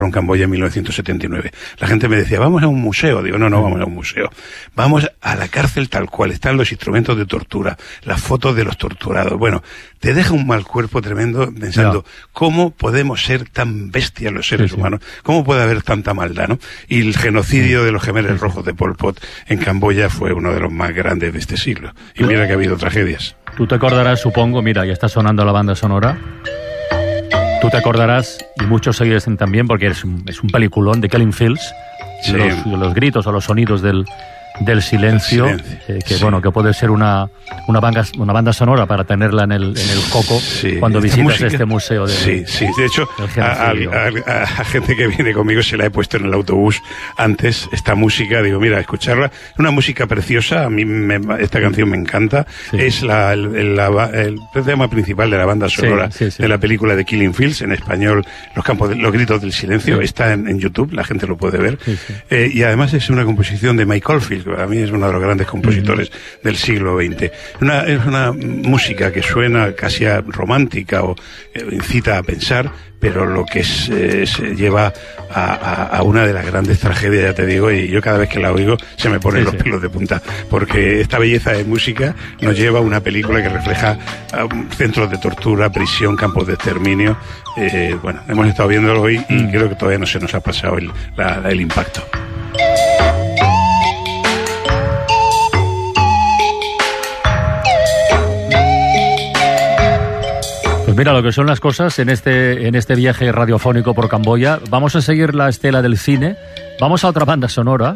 en Camboya en 1979. La gente me decía, vamos a un museo. Digo, no vamos a un museo. Vamos a la cárcel tal cual. Están los instrumentos de tortura, las fotos de los torturados. Bueno, te deja un mal cuerpo tremendo pensando, ¿cómo podemos ser tan bestias los seres humanos? ¿Cómo puede haber tanta maldad, no? Y el genocidio de los Gemeres Rojos de Pol Pot en Camboya fue uno de los más grandes de este siglo. Y mira que ha habido tragedias. Tú te acordarás, supongo, mira, ya está sonando la banda sonora. Tú te acordarás, y muchos seguidores también, porque es un peliculón de Killing Fields, sí. los gritos o los sonidos del silencio, que sí. Bueno, que puede ser una banda sonora para tenerla en el coco cuando visitas música, este museo de de hecho a gente que viene conmigo se la he puesto en el autobús antes esta música, digo, mira, escucharla, es una música preciosa, a mí esta canción me encanta, es el tema principal de la banda sonora de la película de Killing Fields, en español los gritos del silencio, está en YouTube, la gente lo puede ver, y además es una composición de Mike Oldfield, que para mí es uno de los grandes compositores del siglo XX. Es una música que suena casi romántica o incita a pensar, pero lo que se lleva a una de las grandes tragedias, ya te digo, y yo cada vez que la oigo se me ponen los pelos de punta, porque esta belleza de música nos lleva a una película que refleja centros de tortura, prisión, campos de exterminio. Bueno, hemos estado viéndolo hoy y creo que todavía no se nos ha pasado el impacto. Pues mira lo que son las cosas en este viaje radiofónico por Camboya. Vamos a seguir la estela del cine. Vamos a otra banda sonora.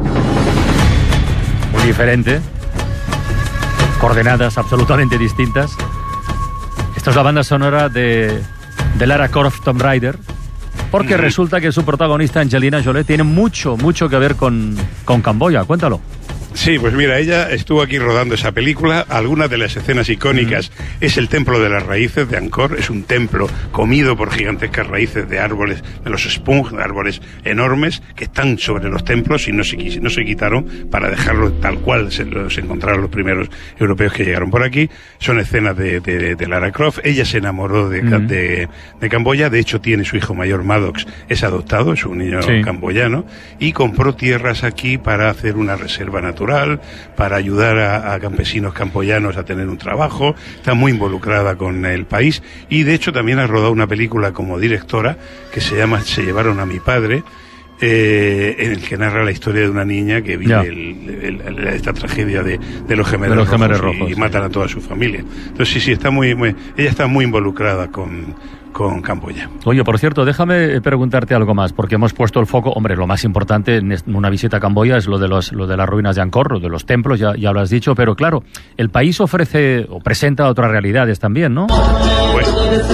Muy diferente. Coordenadas absolutamente distintas. Esta es la banda sonora de Lara Croft Tomb Raider. Porque resulta que su protagonista, Angelina Jolie, tiene mucho que ver con Camboya. Cuéntalo. Sí, pues mira, ella estuvo aquí rodando esa película. Algunas de las escenas icónicas es el Templo de las Raíces de Angkor. Es un templo comido por gigantescas raíces de árboles, de los spung, de árboles enormes que están sobre los templos y no se quitaron para dejarlo tal cual se los encontraron los primeros europeos que llegaron por aquí. Son escenas de Lara Croft. Ella se enamoró de Camboya. De hecho, tiene su hijo mayor, Maddox, es adoptado, es un niño camboyano, y compró tierras aquí para hacer una reserva natural, para ayudar a campesinos camboyanos a tener un trabajo. Está muy involucrada con el país y de hecho también ha rodado una película como directora que se llama Se llevaron a mi padre, en el que narra la historia de una niña que vive esta tragedia de los Gemeres Rojos y matan a toda su familia. Entonces sí, está ella está muy involucrada con Camboya. Oye, por cierto, déjame preguntarte algo más, porque hemos puesto el foco, hombre, lo más importante en una visita a Camboya es lo de las ruinas de Angkor, lo de los templos, ya lo has dicho, pero claro, el país ofrece o presenta otras realidades también, ¿no? Pues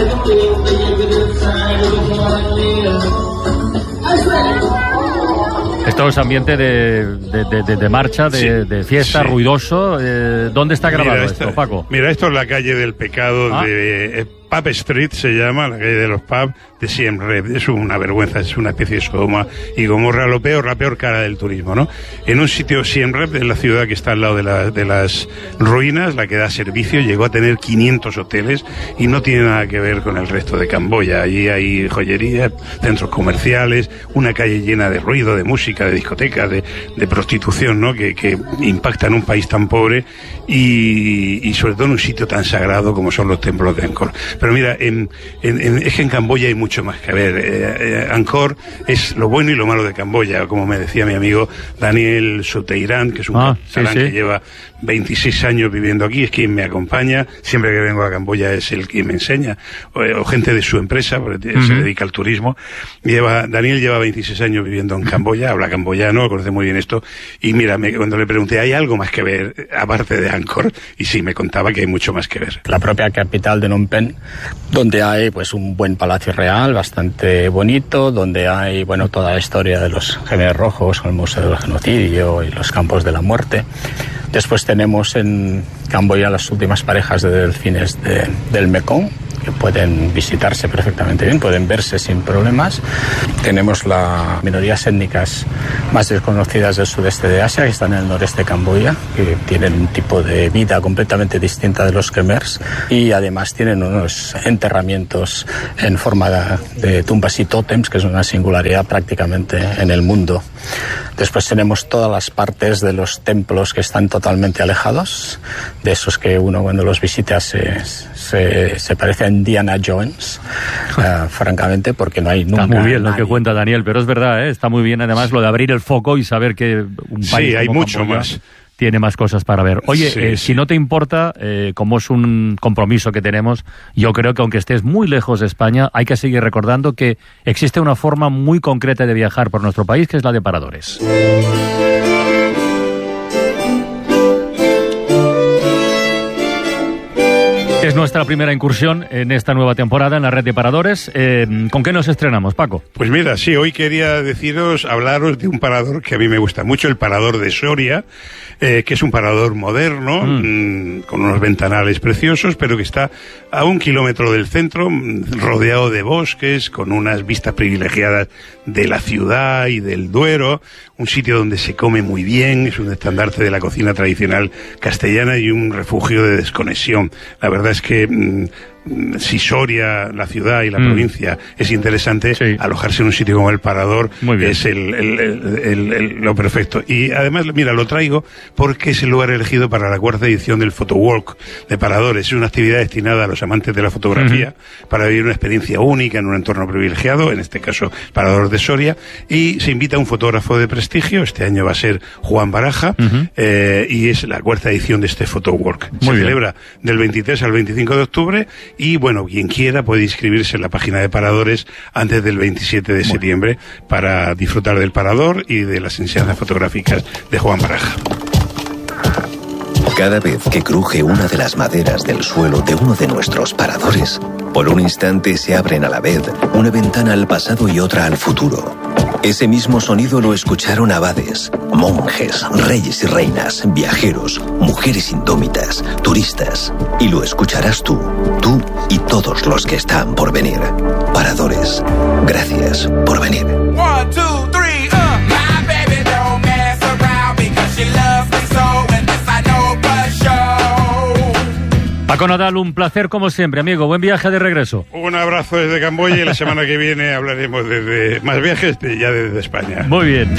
esto es ambiente de marcha, de fiesta, ruidoso. ¿Dónde está grabado esto, Paco? Mira, esto es la calle del pecado de Pub Street, se llama, la calle de los pubs de Siem Reap. Es una vergüenza, es una especie de Sodoma y Gomorra, la peor cara del turismo, ¿no? En un sitio, Siem Reap, en la ciudad que está al lado de las ruinas, la que da servicio, llegó a tener 500 hoteles y no tiene nada que ver con el resto de Camboya. Allí hay joyerías, centros comerciales, una calle llena de ruido, de música, de discotecas, de prostitución, ¿no? Que impacta en un país tan pobre y sobre todo en un sitio tan sagrado como son los templos de Angkor. Pero mira, es que en Camboya hay mucho más que ver. Angkor es lo bueno y lo malo de Camboya, como me decía mi amigo Daniel Souteirán, que es un catalán que lleva 26 años viviendo aquí, es quien me acompaña, siempre que vengo a Camboya es el quien me enseña, o gente de su empresa, porque se dedica al turismo. Daniel lleva 26 años viviendo en Camboya, habla camboyano, conoce muy bien esto, y mira, cuando le pregunté, ¿hay algo más que ver aparte de Angkor? Y sí, me contaba que hay mucho más que ver. La propia capital de Phnom Penh, donde hay pues un buen palacio real, bastante bonito, donde hay toda la historia de los Gemeres Rojos, el Museo del Genocidio y los campos de la muerte. Después tenemos en Camboya las últimas parejas de delfines del Mekong, que pueden visitarse perfectamente bien, pueden verse sin problemas. Tenemos las minorías étnicas más desconocidas del sudeste de Asia, que están en el noreste de Camboya, que tienen un tipo de vida completamente distinta de los khmers, y además tienen unos enterramientos en forma de tumbas y tótems, que es una singularidad prácticamente en el mundo. Después tenemos todas las partes de los templos que están totalmente alejados, de esos que uno cuando los visita se parece a Indiana Jones, francamente, porque no hay nunca... Está muy bien nadie. Lo que cuenta Daniel, pero es verdad, está muy bien además lo de abrir el foco y saber que un país hay como mucho Camboya más. Tiene más cosas para ver. Oye, si no te importa, como es un compromiso que tenemos, yo creo que aunque estés muy lejos de España, hay que seguir recordando que existe una forma muy concreta de viajar por nuestro país, que es la de paradores. Es nuestra primera incursión en esta nueva temporada en la red de paradores. ¿Con qué nos estrenamos, Paco? Pues mira, sí, hoy quería hablaros de un parador que a mí me gusta mucho, el parador de Soria, que es un parador moderno, con unos ventanales preciosos, pero que está a 1 kilómetro del centro, rodeado de bosques, con unas vistas privilegiadas de la ciudad y del Duero, un sitio donde se come muy bien, es un estandarte de la cocina tradicional castellana y un refugio de desconexión. La verdad es que si Soria, la ciudad y la provincia, es interesante, alojarse en un sitio como el Parador es lo perfecto. Y además, mira, lo traigo porque es el lugar elegido para la 4ª edición del Photowalk de Paradores. Es una actividad destinada a los amantes de la fotografía para vivir una experiencia única en un entorno privilegiado, en este caso Parador de Soria, y se invita a un fotógrafo de prestigio. Este año va a ser Juan Baraja, y es la 4ª edición de este Photowalk. Se celebra del 23 al 25 de octubre. Y bueno, quien quiera puede inscribirse en la página de Paradores antes del 27 de septiembre para disfrutar del Parador y de las enseñanzas fotográficas de Juan Baraja. Cada vez que cruje una de las maderas del suelo de uno de nuestros paradores, por un instante se abren a la vez una ventana al pasado y otra al futuro. Ese mismo sonido lo escucharon abades, monjes, reyes y reinas, viajeros, mujeres indómitas, turistas. Y lo escucharás tú y todos los que están por venir. Paradores, gracias por venir. 1, 2, 3, my baby don't mess around because she loves me so, and this I know for sure. Paco Nadal, un placer como siempre, amigo. Buen viaje de regreso. Un abrazo desde Camboya y la semana que viene hablaremos de más viajes ya desde España. Muy bien.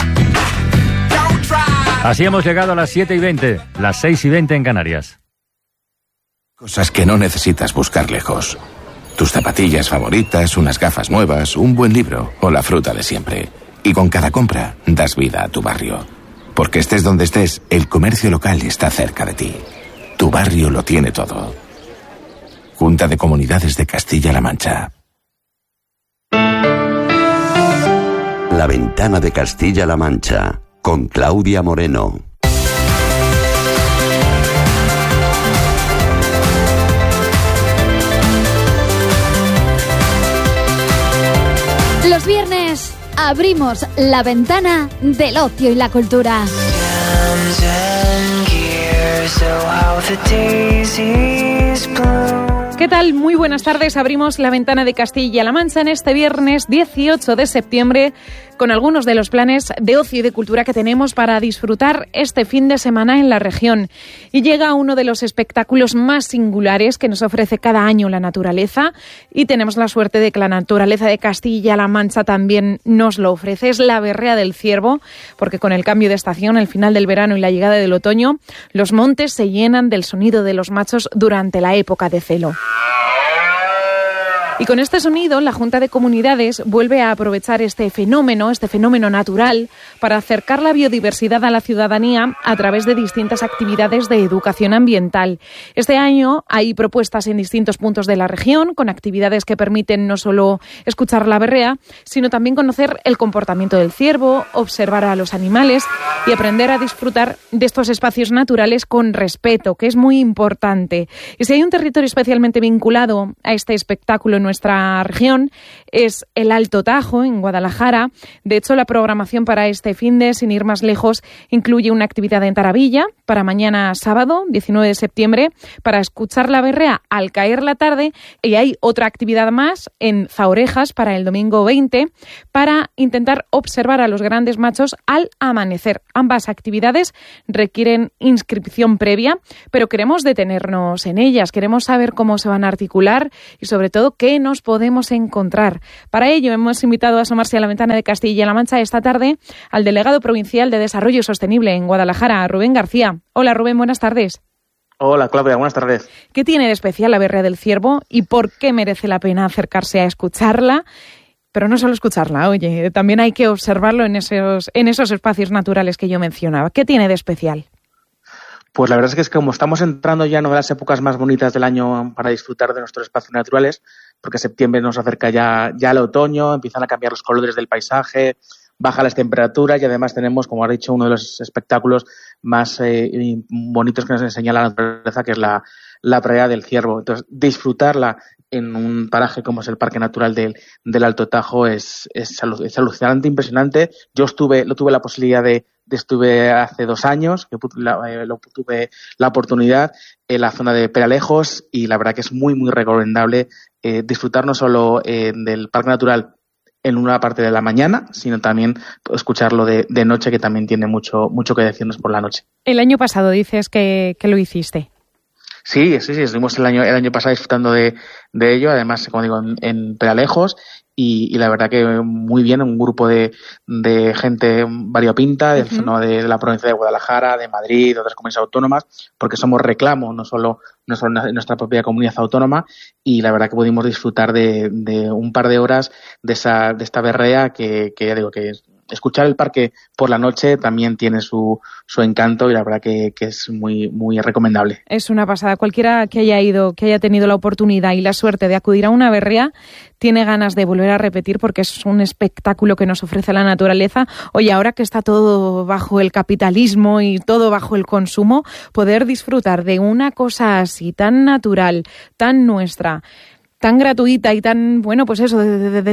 Así hemos llegado a las 7:20, las 6:20 en Canarias. Cosas que no necesitas buscar lejos. Tus zapatillas favoritas, unas gafas nuevas, un buen libro o la fruta de siempre. Y con cada compra das vida a tu barrio. Porque estés donde estés, el comercio local está cerca de ti. Tu barrio lo tiene todo. Junta de Comunidades de Castilla-La Mancha. La Ventana de Castilla-La Mancha, con Claudia Moreno. Los viernes abrimos la ventana del ocio y la cultura. ¿Qué tal? Muy buenas tardes. Abrimos la ventana de Castilla-La Mancha en este viernes 18 de septiembre con algunos de los planes de ocio y de cultura que tenemos para disfrutar este fin de semana en la región. Y llega uno de los espectáculos más singulares que nos ofrece cada año la naturaleza, y tenemos la suerte de que la naturaleza de Castilla-La Mancha también nos lo ofrece. Es la Berrea del Ciervo, porque con el cambio de estación, el final del verano y la llegada del otoño, los montes se llenan del sonido de los machos durante la época de celo. Y con este sonido, la Junta de Comunidades vuelve a aprovechar este fenómeno natural, para acercar la biodiversidad a la ciudadanía a través de distintas actividades de educación ambiental. Este año hay propuestas en distintos puntos de la región, con actividades que permiten no solo escuchar la berrea, sino también conocer el comportamiento del ciervo, observar a los animales y aprender a disfrutar de estos espacios naturales con respeto, que es muy importante. Y si hay un territorio especialmente vinculado a este espectáculo en nuestra región es el Alto Tajo, en Guadalajara. De hecho, la programación para este finde, sin ir más lejos, incluye una actividad en Taravilla para mañana sábado, 19 de septiembre, para escuchar la berrea al caer la tarde, y hay otra actividad más en Zaorejas para el domingo 20 para intentar observar a los grandes machos al amanecer. Ambas actividades requieren inscripción previa, pero queremos detenernos en ellas, queremos saber cómo se van a articular y sobre todo qué nos podemos encontrar. Para ello hemos invitado a asomarse a la ventana de Castilla-La Mancha esta tarde al delegado provincial de Desarrollo Sostenible en Guadalajara, Rubén García. Hola Rubén, buenas tardes. Hola Claudia, buenas tardes. ¿Qué tiene de especial la berrea del ciervo y por qué merece la pena acercarse a escucharla? Pero no solo escucharla, oye, también hay que observarlo en esos espacios naturales que yo mencionaba. ¿Qué tiene de especial? Pues la verdad es que como estamos entrando ya en una de las épocas más bonitas del año para disfrutar de nuestros espacios naturales, porque septiembre nos acerca ya el otoño, empiezan a cambiar los colores del paisaje, bajan las temperaturas y además tenemos, como ha dicho, uno de los espectáculos más bonitos que nos enseña la naturaleza, que es la praia del ciervo. Entonces, disfrutarla en un paraje como es el Parque Natural del Alto Tajo es alucinante, impresionante. Yo tuve la posibilidad estuve hace 2 años, que tuve la oportunidad en la zona de Peralejos y la verdad que es muy, muy recomendable disfrutar no solo del Parque Natural en una parte de la mañana, sino también escucharlo de noche, que también tiene mucho que decirnos por la noche. El año pasado dices que lo hiciste. Sí, estuvimos el año pasado disfrutando de ello, además, como digo, en Peralejos, y la verdad que muy bien, un grupo de gente variopinta, de la provincia de Guadalajara, de Madrid, de otras comunidades autónomas, porque somos reclamo, no solo en nuestra propia comunidad autónoma, y la verdad que pudimos disfrutar de un par de horas de esta berrea que ya digo que escuchar el parque por la noche también tiene su encanto y la verdad que es muy, muy recomendable. Es una pasada. Cualquiera que haya ido, que haya tenido la oportunidad y la suerte de acudir a una berrea, tiene ganas de volver a repetir porque es un espectáculo que nos ofrece la naturaleza. Oye, ahora que está todo bajo el capitalismo y todo bajo el consumo, poder disfrutar de una cosa así tan natural, tan nuestra, tan gratuita y tan, bueno, pues eso,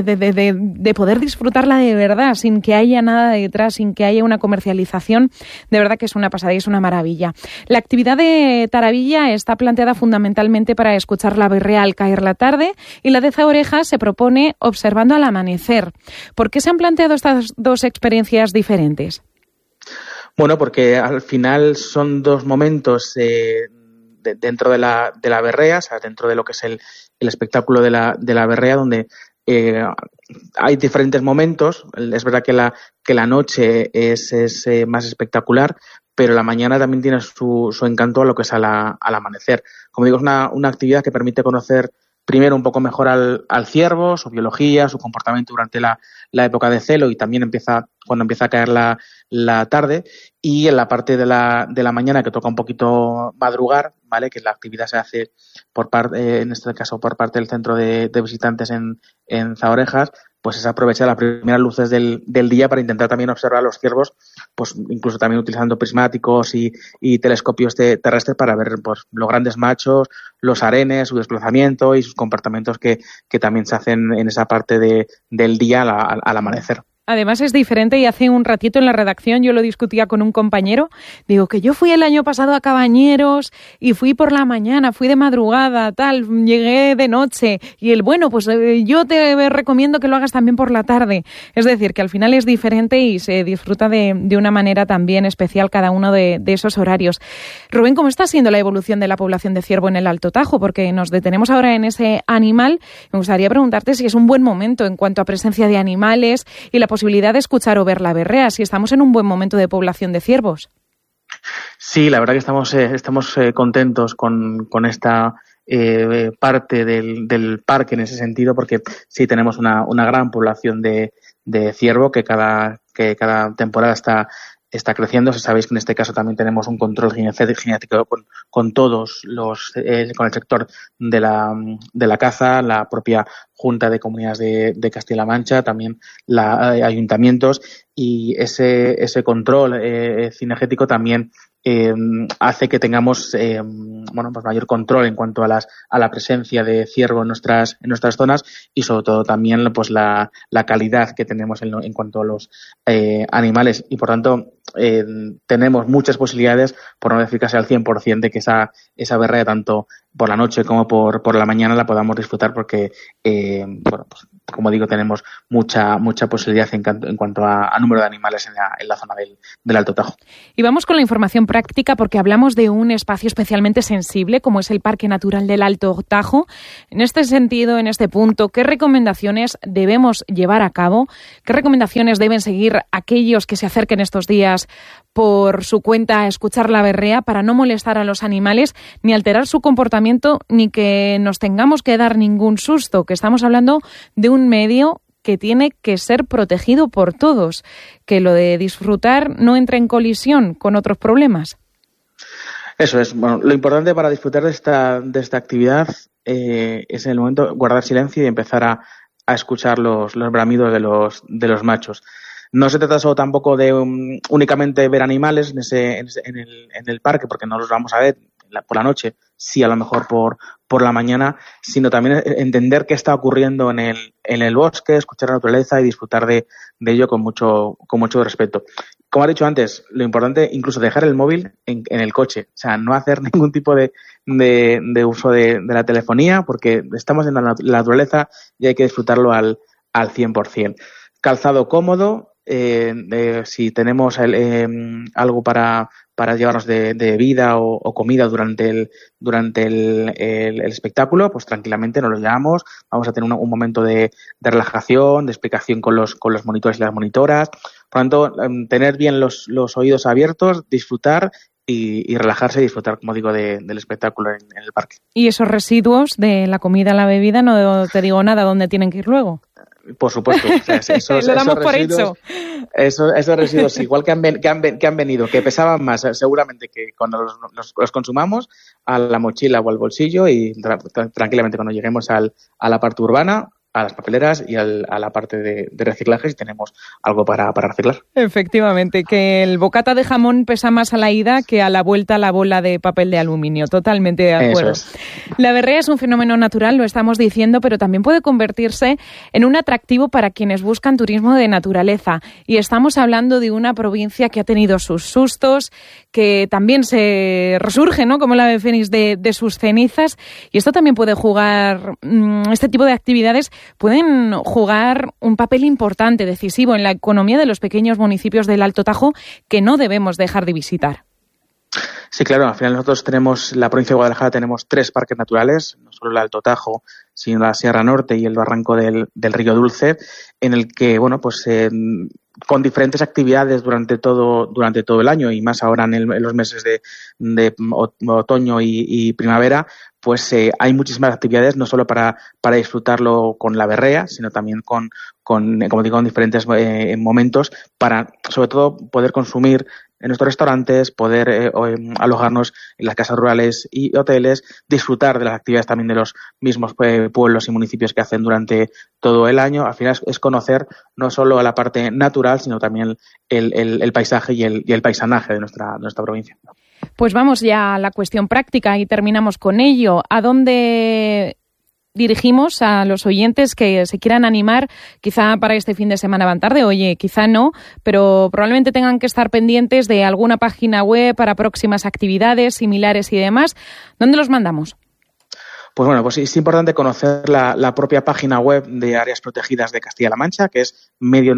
de poder disfrutarla de verdad, sin que haya nada detrás, sin que haya una comercialización, de verdad que es una pasada y es una maravilla. La actividad de Taravilla está planteada fundamentalmente para escuchar la berrea al caer la tarde y la de Zaorejas se propone observando al amanecer. ¿Por qué se han planteado estas dos experiencias diferentes? Bueno, porque al final son 2 momentos dentro de la berrea, o sea, dentro de lo que es el espectáculo de la berrea, donde hay diferentes momentos. Es verdad que la noche es más espectacular, pero la mañana también tiene su encanto a lo que es al amanecer. Como digo, es una actividad que permite conocer primero un poco mejor al ciervo, su biología, su comportamiento durante la época de celo y también cuando empieza a caer la tarde, y en la parte de la mañana que toca un poquito madrugar, ¿vale? Que la actividad se hace en este caso por parte del centro de visitantes en Zaorejas, pues es aprovechar las primeras luces del día para intentar también observar a los ciervos, pues incluso también utilizando prismáticos y telescopios terrestres para ver pues los grandes machos, los arenes, su desplazamiento y sus comportamientos que también se hacen en esa parte del día al amanecer. Además es diferente y hace un ratito en la redacción yo lo discutía con un compañero. Digo que yo fui el año pasado a Cabañeros y fui por la mañana, fui de madrugada, llegué de noche. Y pues yo te recomiendo que lo hagas también por la tarde. Es decir, que al final es diferente y se disfruta de una manera también especial cada uno de esos horarios. Rubén, ¿cómo está siendo la evolución de la población de ciervo en el Alto Tajo? Porque nos detenemos ahora en ese animal. Me gustaría preguntarte si es un buen momento en cuanto a presencia de animales y la posibilidad de escuchar o ver la berrea, si estamos en un buen momento de población de ciervos. Sí, la verdad que estamos contentos con esta parte del parque en ese sentido, porque sí tenemos una gran población de ciervo que cada temporada está creciendo. Sabéis que en este caso también tenemos un control genético con todos con el sector de la caza, la propia Junta de Comunidades de Castilla-La Mancha, también ayuntamientos, y ese control cinegético también hace que tengamos pues mayor control en cuanto a la presencia de ciervo en nuestras zonas, y sobre todo también pues la calidad que tenemos en cuanto a los animales, y por tanto tenemos muchas posibilidades, por no decir casi al 100%, de que esa berrea tanto por la noche como por la mañana la podamos disfrutar, porque pues como digo, tenemos mucha posibilidad en cuanto a número de animales en la zona del Alto Tajo. Y vamos con la información práctica, porque hablamos de un espacio especialmente sensible como es el Parque Natural del Alto Tajo. En este sentido, en este punto, ¿qué recomendaciones debemos llevar a cabo? ¿Qué recomendaciones deben seguir aquellos que se acerquen estos días por su cuenta a escuchar la berrea, para no molestar a los animales ni alterar su comportamiento, ni que nos tengamos que dar ningún susto? Que estamos hablando de un medio que tiene que ser protegido por todos, que lo de disfrutar no entre en colisión con otros problemas. Eso es. Bueno, lo importante para disfrutar de esta actividad es en el momento guardar silencio y empezar a escuchar los bramidos de los machos. No se trata solo tampoco de únicamente ver animales en el parque, porque no los vamos a ver por la noche, sí a lo mejor por la mañana, sino también entender qué está ocurriendo en el bosque, escuchar la naturaleza y disfrutar de ello con mucho respeto. Como has dicho antes, lo importante, incluso dejar el móvil en el coche, o sea, no hacer ningún tipo de uso de la telefonía, porque estamos en la naturaleza y hay que disfrutarlo al 100%. Calzado cómodo. Si tenemos algo para llevarnos de bebida o comida durante el espectáculo, pues tranquilamente nos lo llevamos. Vamos a tener un momento de relajación, de explicación con los monitores y las monitoras. Por lo tanto, tener bien los oídos abiertos, disfrutar y relajarse y disfrutar, como digo, del espectáculo en el parque. ¿Y esos residuos de la comida, la bebida, no te digo nada, dónde tienen que ir luego? Por supuesto. O sea, lo damos por hecho. Esos residuos, igual que han venido, que pesaban más seguramente que cuando los consumamos, a la mochila o al bolsillo, y tranquilamente cuando lleguemos a la parte urbana, a las papeleras y a la parte de reciclaje, si tenemos algo para reciclar. Efectivamente, que el bocata de jamón pesa más a la ida que a la vuelta la bola de papel de aluminio. Totalmente de acuerdo. Eso es. La berrea es un fenómeno natural, lo estamos diciendo, pero también puede convertirse en un atractivo para quienes buscan turismo de naturaleza. Y estamos hablando de una provincia que ha tenido sus sustos, que también se resurge, ¿no?, como la ave fénix de sus cenizas. Y esto también puede jugar, este tipo de actividades pueden jugar un papel importante, decisivo en la economía de los pequeños municipios del Alto Tajo, que no debemos dejar de visitar. Sí, claro, al final nosotros tenemos, la provincia de Guadalajara, tenemos 3 parques naturales, no solo el Alto Tajo, sino la Sierra Norte y el barranco del Río Dulce, en el que, bueno, pues con diferentes actividades durante todo el año, y más ahora en los meses de otoño y primavera, pues hay muchísimas actividades, no solo para disfrutarlo con la berrea, sino también con como digo, en diferentes momentos, para sobre todo poder consumir en nuestros restaurantes, poder alojarnos en las casas rurales y hoteles, disfrutar de las actividades también de los mismos pueblos y municipios que hacen durante todo el año. Al final es conocer no solo la parte natural, sino también el paisaje y el paisanaje de nuestra provincia. Pues vamos ya a la cuestión práctica y terminamos con ello. ¿A dónde dirigimos a los oyentes que se quieran animar? Quizá para este fin de semana van tarde, oye, quizá no, pero probablemente tengan que estar pendientes de alguna página web para próximas actividades similares y demás. ¿Dónde los mandamos? Pues bueno, pues es importante conocer la propia página web de Áreas Protegidas de Castilla-La Mancha, que es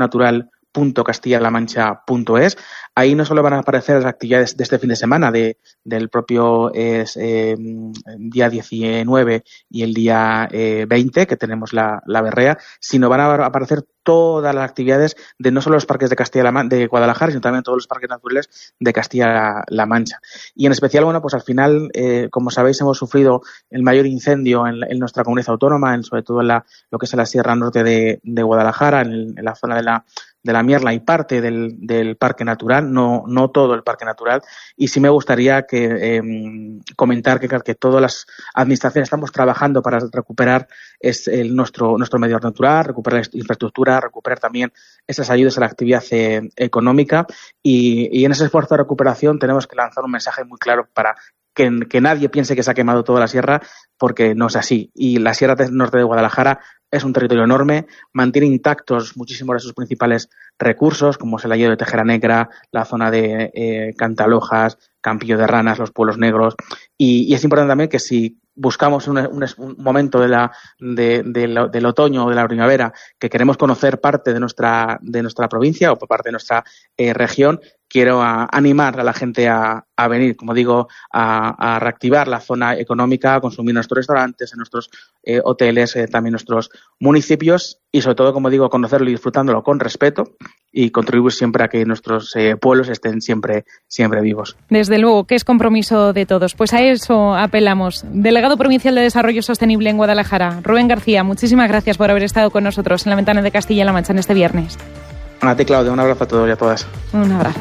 medionatural.castillalamancha.es. Ahí no solo van a aparecer las actividades de este fin de semana, del propio día 19 y el día 20, que tenemos la berrea, sino van a aparecer todas las actividades de no solo los parques de Guadalajara, sino también todos los parques naturales de Castilla-La Mancha. Y en especial, bueno, pues al final, como sabéis, hemos sufrido el mayor incendio en nuestra comunidad autónoma, sobre todo en lo que es la Sierra Norte de Guadalajara, en la zona la Mierla y parte del parque natural, no todo el parque natural. Y sí me gustaría comentar que todas las administraciones estamos trabajando para recuperar nuestro medio natural, recuperar la infraestructura, recuperar también esas ayudas a la actividad económica, y en ese esfuerzo de recuperación tenemos que lanzar un mensaje muy claro para que nadie piense que se ha quemado toda la sierra, porque no es así. Y la Sierra Norte de Guadalajara es un territorio enorme, mantiene intactos muchísimos de sus principales recursos, como es el Hayedo de Tejera Negra, la zona de Cantalojas, Campillo de Ranas, los pueblos negros, y es importante también que si buscamos un momento del otoño o de la primavera, que queremos conocer parte de nuestra provincia o parte de nuestra región, quiero animar a la gente a venir, como digo, a reactivar la zona económica, a consumir nuestros restaurantes, en nuestros hoteles, también nuestros municipios, y sobre todo, como digo, conocerlo y disfrutándolo con respeto, y contribuir siempre a que nuestros pueblos estén siempre vivos. Desde luego, que es compromiso de todos. Pues a eso apelamos. Delegado Provincial de Desarrollo Sostenible en Guadalajara, Rubén García, muchísimas gracias por haber estado con nosotros en La Ventana de Castilla-La Mancha en este viernes. A ti, Claudia, un abrazo a todos y a todas. Un abrazo.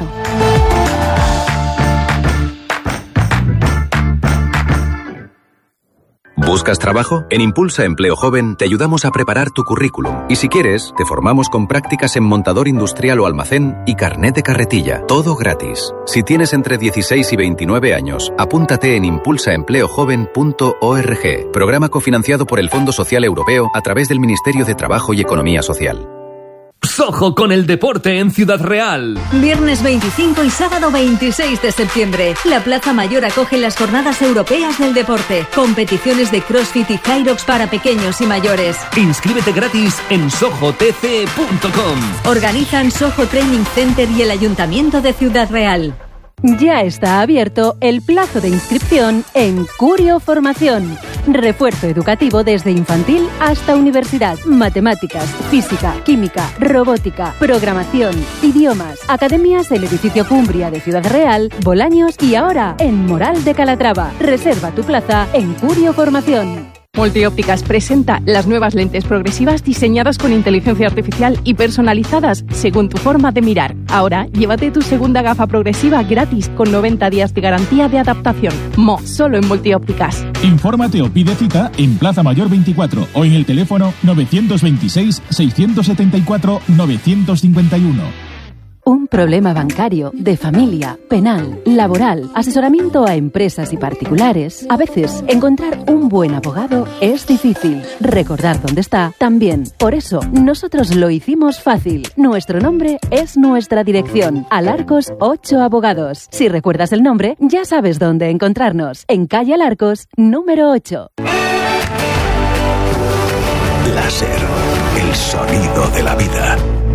¿Buscas trabajo? En Impulsa Empleo Joven te ayudamos a preparar tu currículum. Y si quieres, te formamos con prácticas en montador industrial o almacén y carnet de carretilla. Todo gratis. Si tienes entre 16 y 29 años, apúntate en impulsaempleojoven.org. Programa cofinanciado por el Fondo Social Europeo a través del Ministerio de Trabajo y Economía Social. ¡Sojo con el deporte en Ciudad Real! Viernes 25 y sábado 26 de septiembre. La Plaza Mayor acoge las Jornadas Europeas del Deporte. Competiciones de CrossFit y Hyrox para pequeños y mayores. Inscríbete gratis en sojotc.com. Organizan Soho Training Center y el Ayuntamiento de Ciudad Real. Ya está abierto el plazo de inscripción en Curio Formación. Refuerzo educativo desde infantil hasta universidad. Matemáticas, física, química, robótica, programación, idiomas. Academias en Edificio Cumbria de Ciudad Real, Bolaños y ahora en Moral de Calatrava. Reserva tu plaza en Curio Formación. Multiópticas presenta las nuevas lentes progresivas diseñadas con inteligencia artificial y personalizadas según tu forma de mirar. Ahora, llévate tu segunda gafa progresiva gratis con 90 días de garantía de adaptación. Solo en Multiópticas. Infórmate o pide cita en Plaza Mayor 24 o en el teléfono 926 674 951. Un problema bancario, de familia, penal, laboral, asesoramiento a empresas y particulares. A veces, encontrar un buen abogado es difícil. Recordar dónde está también. Por eso, nosotros lo hicimos fácil. Nuestro nombre es nuestra dirección. Alarcos 8 Abogados. Si recuerdas el nombre, ya sabes dónde encontrarnos. En calle Alarcos, número 8. Láser, el sonido de la vida.